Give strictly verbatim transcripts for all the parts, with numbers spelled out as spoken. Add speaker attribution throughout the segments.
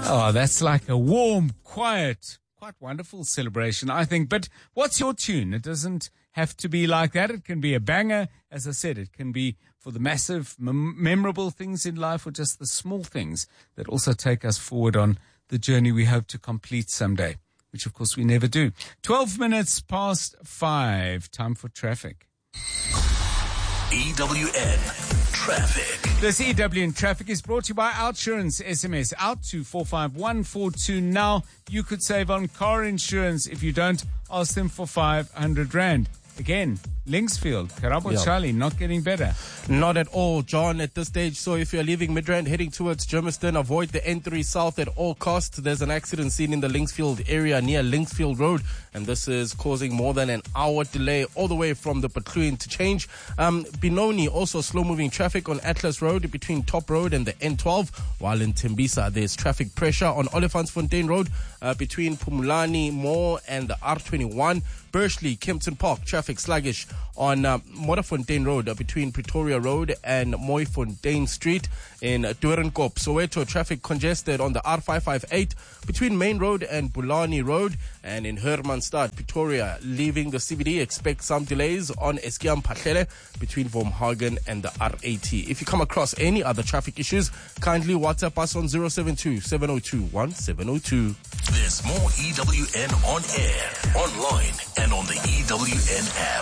Speaker 1: Oh, that's like a warm, quiet, quite wonderful celebration, I think. But what's your tune? It doesn't have to be like that. It can be a banger. As I said, it can be for the massive, mem- memorable things in life or just the small things that also take us forward on the journey we hope to complete someday, which, of course, we never do. twelve minutes past five. Time for traffic.
Speaker 2: E W N Traffic.
Speaker 1: This E W N Traffic is brought to you by Outsurance. S M S out to four five one four two now. You could save on car insurance. If you don't, ask them for five hundred rand. Again, Linksfield, Karabo
Speaker 3: Yep.
Speaker 1: Charlie, not getting better.
Speaker 3: Not at all, John, at this stage. So if you're leaving Midrand heading towards Germiston, avoid the N three South at all costs. There's an accident seen in the Linksfield area near Linksfield Road, and this is causing more than an hour delay all the way from the Patlu interchange. Um, Benoni, also slow-moving traffic on Atlas Road between Top Road and the N twelve, while in Tembisa, there's traffic pressure on Olifantsfontein Road uh, between Pumulani Mall and the R twenty-one. Bursley, Kempton Park, traffic sluggish on uh, Modderfontein Road uh, between Pretoria Road and Mooifontein Street. In uh, Doornkop, Soweto, traffic congested on the R five five eight between Main Road and Bulani Road. And in Hermanstad, Pretoria, leaving the C B D, expect some delays on Eskiam Patlele between Vormhagen and the R eighty. If you come across any other traffic issues, kindly WhatsApp us on zero seven two, seven zero two, one seven zero two.
Speaker 2: There's more E W N on air, online, and on the E W N app.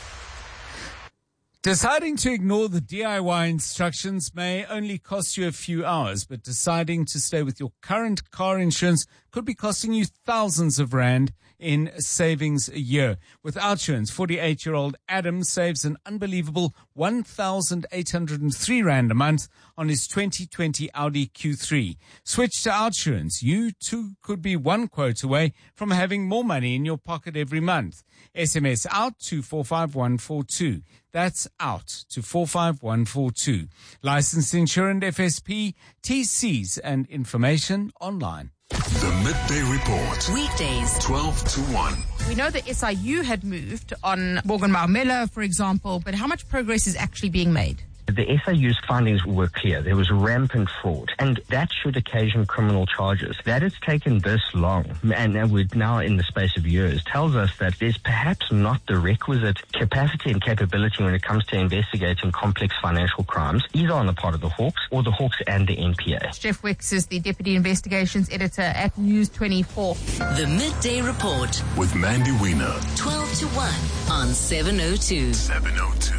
Speaker 1: Deciding to ignore the D I Y instructions may only cost you a few hours, but deciding to stay with your current car insurance could be costing you thousands of rand in savings a year. With Outsurance, forty-eight-year-old Adam saves an unbelievable one thousand eight hundred three rand a month on his twenty twenty Audi Q three. Switch to Outsurance. You too could be one quote away from having more money in your pocket every month. S M S out to four five one four two. That's out to four five one four two. Licensed insurance F S P, T Cs and information online.
Speaker 2: The Midday Report.
Speaker 4: Weekdays.
Speaker 2: twelve to one.
Speaker 5: We know that S I U had moved on Morgan Maumela, for example, but how much progress is actually being made?
Speaker 6: The S I U's findings were clear. There was rampant fraud, and that should occasion criminal charges. That it's taken this long, and we're now in the space of years, tells us that there's perhaps not the requisite capacity and capability when it comes to investigating complex financial crimes, either on the part of the Hawks or the Hawks and the N P A.
Speaker 5: Jeff Wicks is the Deputy Investigations Editor at News twenty-four.
Speaker 4: The Midday Report.
Speaker 2: With Mandy Wiener.
Speaker 4: twelve to one on seven oh two.
Speaker 2: seven oh two.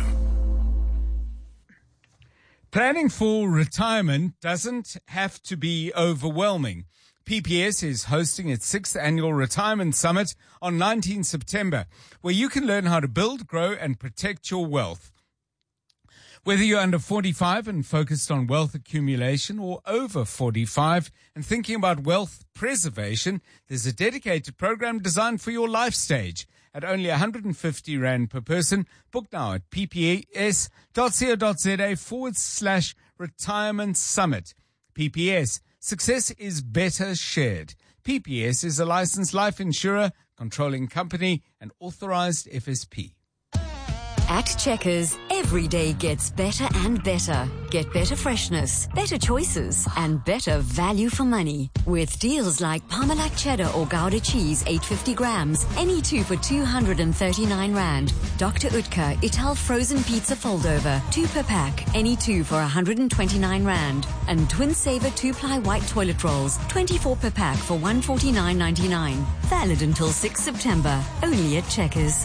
Speaker 1: Planning for retirement doesn't have to be overwhelming. P P S is hosting its sixth annual Retirement Summit on the nineteenth of September, where you can learn how to build, grow, and protect your wealth. Whether you're under forty-five and focused on wealth accumulation or over forty-five and thinking about wealth preservation, there's a dedicated program designed for your life stage. At only one hundred fifty rand per person. Book now at pps.co.za forward slash retirement summit. P P S, success is better shared. P P S is a licensed life insurer, controlling company, and authorized F S P.
Speaker 7: At Checkers, every day gets better and better. Get better freshness, better choices, and better value for money. With deals like Parmalat cheddar or Gouda cheese, eight hundred fifty grams, any two for two hundred thirty-nine rand. Doctor Utker Ital frozen pizza foldover, two per pack, any two for one hundred twenty-nine rand. And Twin Saver two-ply white toilet rolls, twenty-four per pack for one hundred forty-nine ninety-nine. Valid until sixth of September, only at Checkers.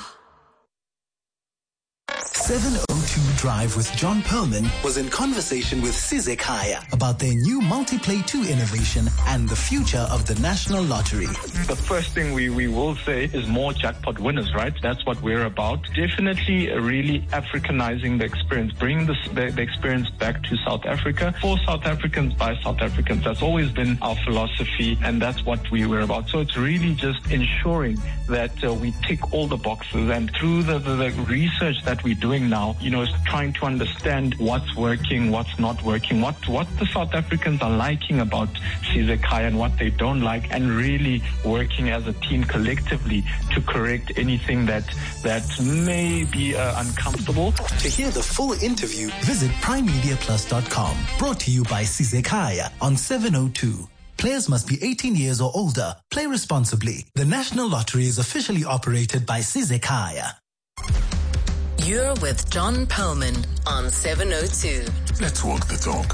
Speaker 8: seven oh two Drive with John Perlman was in conversation with Sizek Haya about their new Multiplay two innovation and the future of the National Lottery.
Speaker 9: The first thing we, we will say is more jackpot winners, right? That's what we're about. Definitely really Africanizing the experience, bringing the, the, the experience back to South Africa for South Africans by South Africans. That's always been our philosophy, and that's what we were about. So it's really just ensuring that uh, we tick all the boxes, and through the, the, the research that we're doing now, you know, is trying to understand what's working, what's not working, what what the South Africans are liking about Sizek Haya and what they don't like, and really working as a team collectively to correct anything that that may be uh, uncomfortable.
Speaker 8: To hear the full interview, visit prime media plus dot com. Brought to you by Sizek Haya on seven oh two. Players must be eighteen years or older. Play responsibly. The National Lottery is officially operated by Sizekaya.
Speaker 4: You're with John Perlman on seven oh two.
Speaker 2: Let's walk the talk.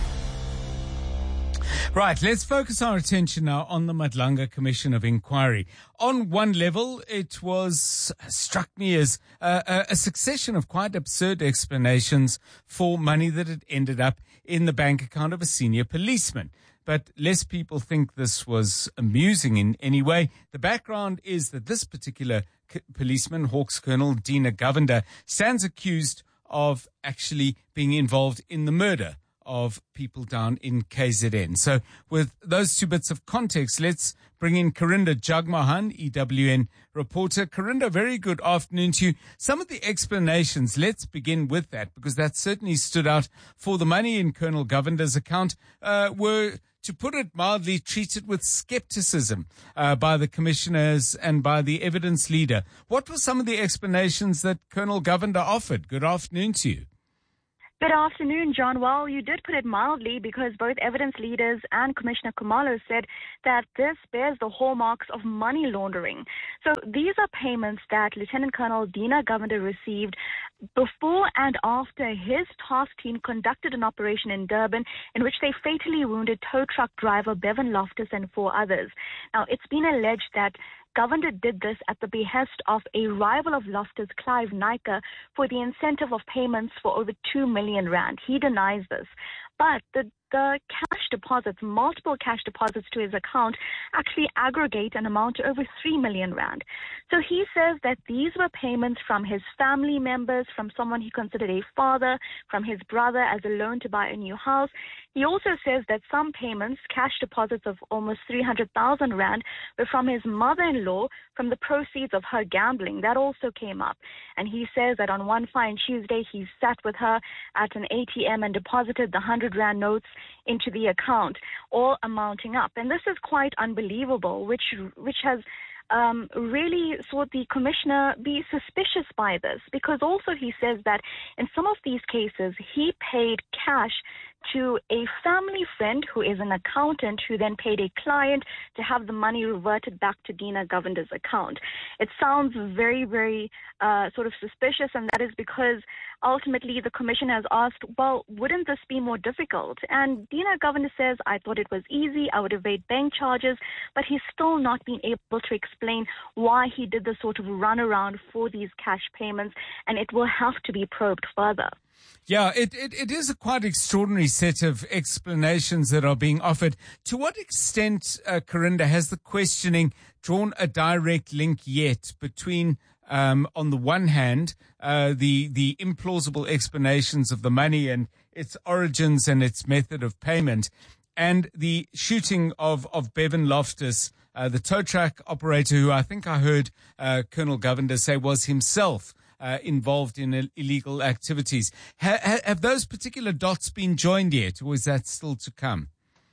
Speaker 1: Right, let's focus our attention now on the Madlanga Commission of Inquiry. On one level, it was struck me as uh, a, a succession of quite absurd explanations for money that had ended up in the bank account of a senior policeman. But lest people think this was amusing in any way, the background is that this particular c- policeman, Hawks Colonel Dina Govender, stands accused of actually being involved in the murder of people down in K Z N. So with those two bits of context, let's bring in Karinda Jagmohan, E W N reporter. Karinda, very good afternoon to you. Some of the explanations, let's begin with that, because that certainly stood out for the money in Colonel Govender's account, uh, were, to put it mildly, treated with skepticism uh, by the commissioners and by the evidence leader. What were some of the explanations that Colonel Govender offered? Good afternoon to you.
Speaker 10: Good afternoon, John. Well, you did put it mildly, because both evidence leaders and Commissioner Khumalo said that this bears the hallmarks of money laundering. So these are payments that Lieutenant Colonel Dina Govender received before and after his task team conducted an operation in Durban in which they fatally wounded tow truck driver Bevan Loftus and four others. Now, it's been alleged that Govender did this at the behest of a rival of Loftus, Clive Nyker, for the incentive of payments for over two million rand. He denies this. But the, the cash deposits, multiple cash deposits to his account, actually aggregate and amount to over three million rand. So he says that these were payments from his family members, from someone he considered a father, from his brother as a loan to buy a new house. He also says that some payments, cash deposits of almost three hundred thousand rand, were from his mother-in-law from the proceeds of her gambling. That also came up. And he says that on one fine Tuesday, he sat with her at an A T M and deposited the one hundred rand notes into the account, all amounting up. And this is quite unbelievable, which which has um, really saw the commissioner be suspicious by this, because also he says that in some of these cases, he paid cash to a family friend who is an accountant, who then paid a client to have the money reverted back to Dina Govender's account. It sounds very, very uh, sort of suspicious, and that is because ultimately the commission has asked, well, wouldn't this be more difficult? And Dina Govender says, I thought it was easy, I would evade bank charges, but he's still not been able to explain why he did the sort of runaround for these cash payments, and it will have to be probed further.
Speaker 1: Yeah, it, it, it is a quite extraordinary set of explanations that are being offered. To what extent, uh, Karinda, has the questioning drawn a direct link yet between, um, on the one hand, uh, the, the implausible explanations of the money and its origins and its method of payment, and the shooting of, of Bevan Loftus, uh, the tow truck operator, who I think I heard uh, Colonel Govender say was himself Uh, involved in Ill- illegal activities. Ha- ha- have those particular dots been joined yet, or is that still to come?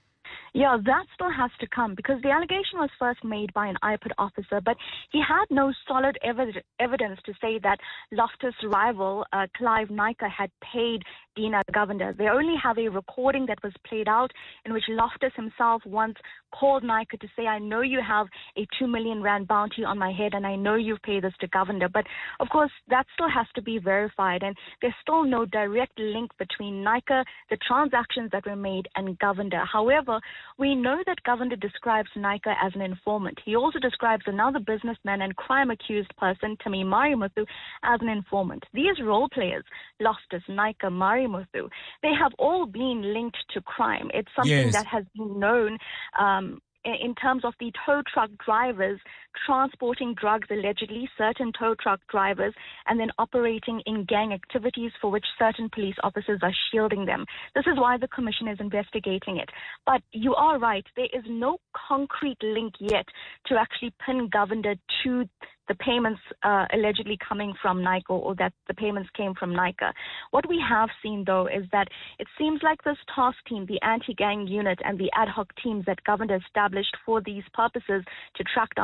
Speaker 10: Yeah, that still has to come, because the allegation was first made by an I P O D officer, but he had no solid ev- evidence to say that Loftus' rival, uh, Clive Nyker, had paid Dina Govender. They only have a recording that was played out in which Loftus himself once called Nyker to say, I know you have a two million rand bounty on my head and I know you've paid this to Govender. But of course, that still has to be verified, and there's still no direct link between Nyker, the transactions that were made, and Govender. However, we know that Govender describes Nyker as an informant. He also describes another businessman and crime-accused person, Tami Marimuthu, as an informant. These role players, Loftus, Nyker, Marimuthu, they have all been linked to crime. It's something
Speaker 1: Yes.
Speaker 10: that has been known um, in terms of the tow truck drivers transporting drugs, allegedly, certain tow truck drivers, and then operating in gang activities for which certain police officers are shielding them. This is why the commission is investigating it. But you are right, there is no concrete link yet to actually pin Govender to the payments uh, allegedly coming from Nyker, or that the payments came from Nyker. What we have seen, though, is that it seems like this task team, the anti-gang unit, and the ad hoc teams that Govender established for these purposes to track down Loftus,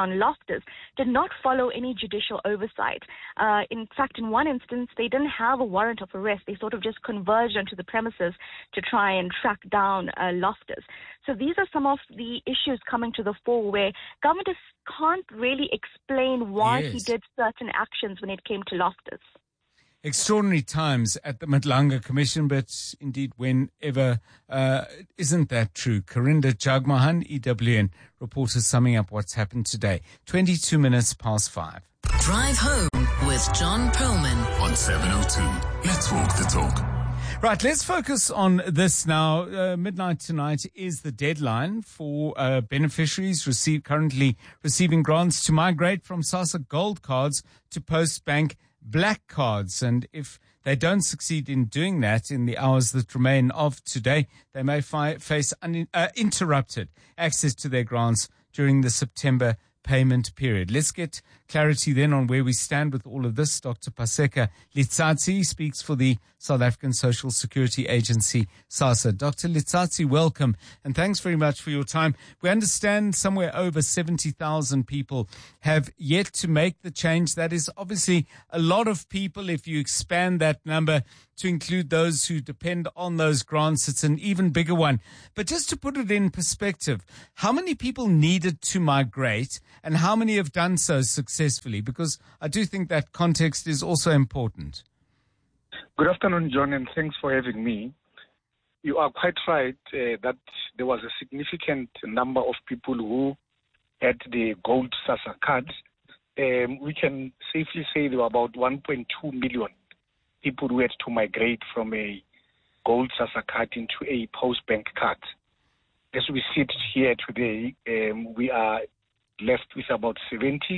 Speaker 10: Loftus did not follow any judicial oversight. Uh, in fact, in one instance, they didn't have a warrant of arrest. They sort of just converged onto the premises to try and track down uh, Loftus. So these are some of the issues coming to the fore where government is, can't really explain why
Speaker 1: Yes.
Speaker 10: he did certain actions when it came to Loftus.
Speaker 1: Extraordinary times at the Madlanga Commission, but indeed whenever, uh, isn't that true? Karinda Jagmohan, E W N reporter, summing up what's happened today. twenty-two minutes past five.
Speaker 4: Drive home with John Perlman
Speaker 2: On seven oh two, let's walk the talk.
Speaker 1: Right, let's focus on this now. Uh, midnight tonight is the deadline for uh, beneficiaries receive, currently receiving grants to migrate from SASSA Gold cards to Postbank Black cards. And if they don't succeed in doing that in the hours that remain of today, they may fi- face un- uh, interrupted access to their grants during the September payment period. Let's get clarity then on where we stand with all of this. Doctor Paseka Letsatsi speaks for the South African Social Security Agency, SASSA. Doctor Letsatsi, welcome, and thanks very much for your time. We understand somewhere over seventy thousand people have yet to make the change. That is obviously a lot of people. If you expand that number to include those who depend on those grants, it's an even bigger one. But just to put it in perspective, how many people needed to migrate and how many have done so successfully? Because I do think that context is also important.
Speaker 11: Good afternoon, John, and thanks for having me. You are quite right uh, that there was a significant number of people who had the gold SASSA cards. Um, we can safely say there were about one point two million people who had to migrate from a gold SASSA card into a Postbank card. As we sit here today, um, we are left with about seventy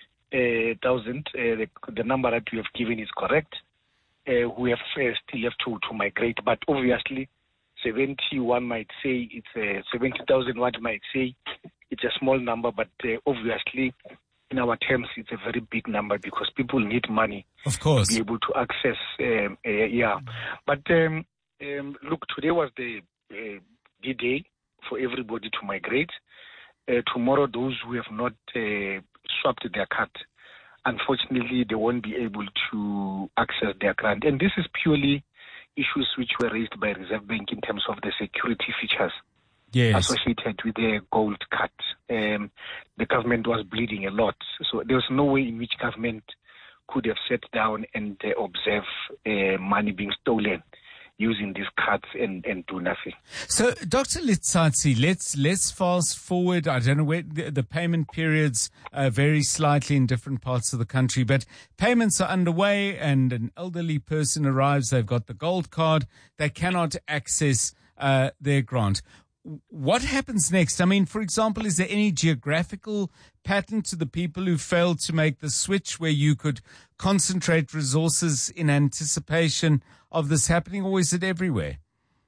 Speaker 11: thousand. Uh, the, the number that you have given is correct. Uh, we have uh, still have to, to migrate, but obviously seventy, one might say it's uh, seventy thousand, one might say it's a small number, but uh, obviously in our terms it's a very big number because people need money,
Speaker 1: of course,
Speaker 11: to be able to access, um, uh, yeah. But um, um, look, today was the uh, D-Day for everybody to migrate. Uh, tomorrow, those who have not uh, swapped their card, unfortunately, they won't be able to access their grant. And this is purely issues which were raised by Reserve Bank in terms of the security features
Speaker 1: yes.
Speaker 11: associated with the gold card. Um, the government was bleeding a lot. So there was no way in which government could have sat down and uh, observe uh, money being stolen using these cards and, and do nothing.
Speaker 1: So, Doctor Letsatsi, let's let's fast forward. I don't know where the, the payment periods uh, vary slightly in different parts of the country, but payments are underway and an elderly person arrives, they've got the gold card, they cannot access uh, their grant. What happens next? I mean, for example, is there any geographical pattern to the people who failed to make the switch where you could concentrate resources in anticipation of this happening, or is it everywhere?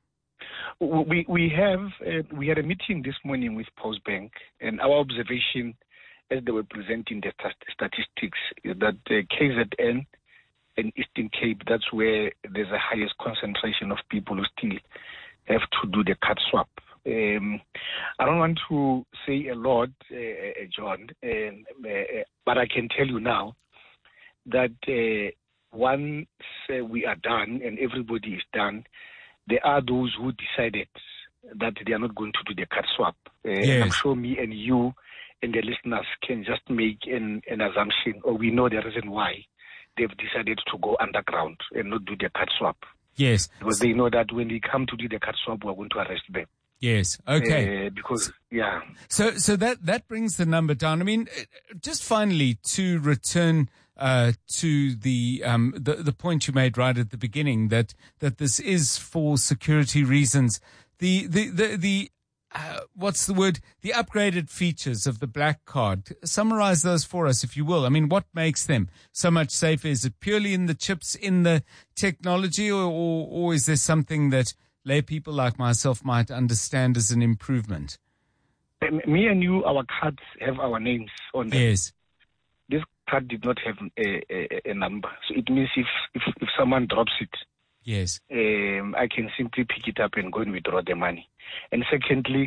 Speaker 11: We we have uh, we had a meeting this morning with Postbank, and our observation, as they were presenting the stat- statistics, is that uh, K Z N and Eastern Cape, that's where there's the highest concentration of people who still have to do the card swap. Um, I don't want to say a lot, uh, John, um, uh, but I can tell you now that uh, once uh, we are done and everybody is done, there are those who decided that they are not going to do the card swap. Uh,
Speaker 1: yes.
Speaker 11: I'm sure me and you and the listeners can just make an, an assumption, or we know the reason why they've decided to go underground and not do the card swap.
Speaker 1: Yes.
Speaker 11: Because they know that when they come to do the card swap, we're going to arrest them.
Speaker 1: Yes. Okay.
Speaker 11: Uh, because, yeah.
Speaker 1: So, so that, that brings the number down. I mean, just finally to return, uh, to the, um, the, the point you made right at the beginning that, that this is for security reasons. The, the, the, the, uh, what's the word? The upgraded features of the black card. Summarize those for us, if you will. I mean, what makes them so much safer? Is it purely in the chips, in the technology, or, or, or is there something that lay people like myself might understand as an improvement?
Speaker 11: Me and you, our cards have our names on them.
Speaker 1: Yes.
Speaker 11: This card did not have a, a, a number. So it means if, if, if someone drops it,
Speaker 1: yes,
Speaker 11: um, I can simply pick it up and go and withdraw the money. And secondly,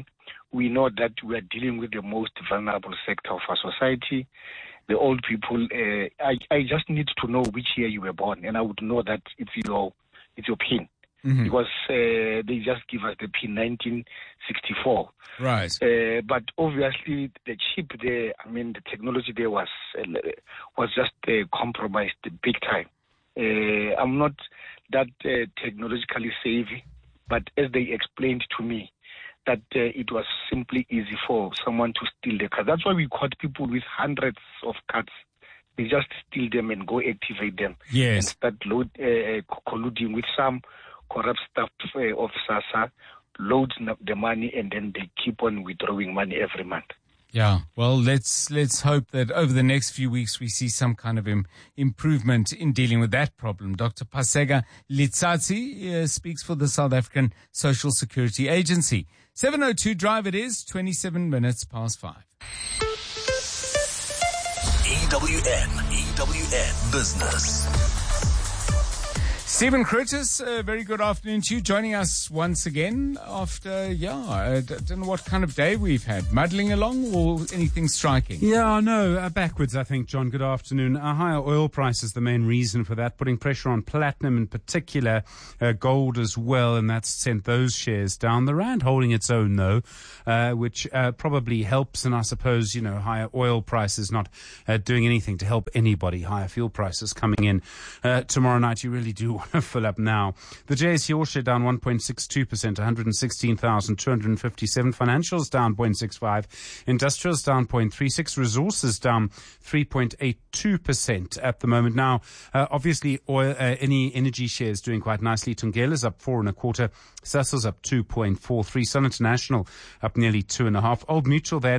Speaker 11: we know that we are dealing with the most vulnerable sector of our society, the old people. Uh, I, I just need to know which year you were born, and I would know that it's your, it's your PIN. Mm-hmm. Because uh, they just give us the PIN nineteen sixty-four.
Speaker 1: Right.
Speaker 11: Uh, but obviously the chip there, I mean, the technology there was uh, was just uh, compromised big time. Uh, I'm not that uh, technologically savvy, but as they explained to me, that uh, it was simply easy for someone to steal the card. That's why we caught people with hundreds of cards. They just steal them and go activate them.
Speaker 1: Yes.
Speaker 11: And start load, uh, colluding with some corrupt staff uh, of SASSA, load the money, and then they keep on withdrawing money every month.
Speaker 1: Yeah, well, let's let's hope that over the next few weeks we see some kind of im- improvement in dealing with that problem. Doctor Paseka Letsatsi uh, speaks for the South African Social Security Agency. seven oh two Drive it is, twenty-seven minutes past five.
Speaker 2: E W N, E W N Business.
Speaker 1: Stephen Curtis, a very good afternoon to you, joining us once again after, yeah, I d- don't know what kind of day we've had. Muddling along or anything striking?
Speaker 12: Yeah, no, uh, backwards, I think, John. Good afternoon. A higher oil price is the main reason for that, putting pressure on platinum in particular, uh, gold as well, and that's sent those shares down. The rand holding its own, though, uh, which uh, probably helps, and I suppose, you know, higher oil prices not uh, doing anything to help anybody. Higher fuel prices coming in uh, tomorrow night. You really do want to fill up now. The J S E All Share down one point six two percent, one hundred sixteen thousand two hundred fifty-seven. Financials down zero point six five. Industrials down zero point three six. Resources down three point eight two percent at the moment. Now, uh, obviously, oil, uh, any energy shares doing quite nicely. Tungela's up four and a quarter. Sasol's up two point four three. Sun International up nearly two and a half. Old Mutual there